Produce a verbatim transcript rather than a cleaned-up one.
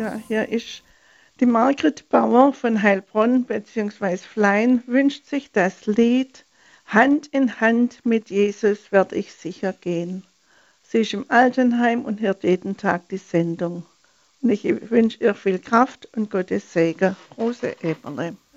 Ja, hier ist die Margret Bauer von Heilbronn bzw. Flein wünscht sich das Lied Hand in Hand mit Jesus werd ich sicher gehen. Sie ist im Altenheim und hört jeden Tag die Sendung. Und ich wünsche ihr viel Kraft und Gottes Segen. Rose Eberle.